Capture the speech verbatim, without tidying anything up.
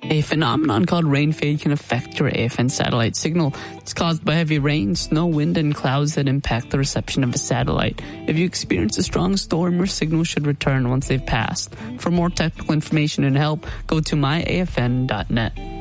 A phenomenon called rain fade can affect your A F N satellite signal. It's caused by heavy rain, snow, wind, and clouds that impact the reception of a satellite. If you experience a strong storm, your signal should return once they've passed. For more technical information and help, go to my A F N dot net.